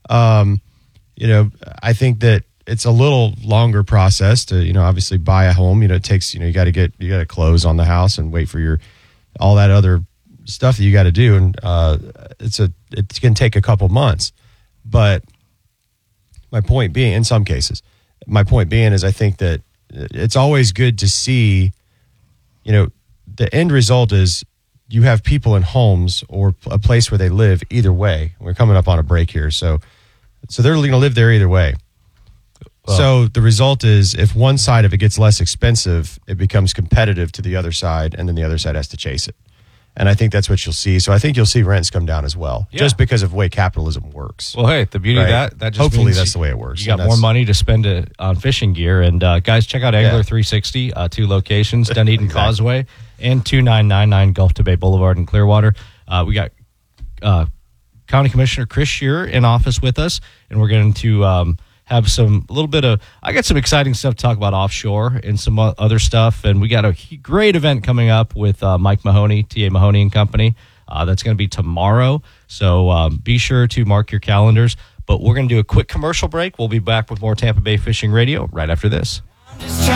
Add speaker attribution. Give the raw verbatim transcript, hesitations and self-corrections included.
Speaker 1: Um, you know, I think that it's a little longer process to, you know, obviously buy a home. You know, it takes, you know, you got to get, you got to close on the house and wait for your, all that other stuff that you got to do. And uh, it's a, it can take a couple months. But my point being, in some cases, my point being is I think that it's always good to see, you know, the end result is you have people in homes or a place where they live either way. We're coming up on a break here. So, so they're going to live there either way. Well, so the result is if one side of it gets less expensive, it becomes competitive to the other side, and then the other side has to chase it. And I think that's what you'll see. So I think you'll see rents come down as well, yeah. just because of the way capitalism works.
Speaker 2: Well, hey, the beauty right? of that, that just
Speaker 1: hopefully
Speaker 2: means
Speaker 1: that's the way it works.
Speaker 2: You got more money to spend it on fishing gear. And uh, guys, check out Angler yeah. three sixty, uh, two locations, Dunedin exactly. Causeway and two nine nine nine Gulf to Bay Boulevard in Clearwater. Uh, we got uh, County Commissioner Chris Shearer in office with us, and we're going to um, have some a little bit of I got some exciting stuff to talk about offshore and some other stuff. And we got a great event coming up with uh, Mike Mahoney, T A Mahoney and Company. Uh, that's going to be tomorrow. So um, be sure to mark your calendars. But we're going to do a quick commercial break. We'll be back with more Tampa Bay Fishing Radio right after this.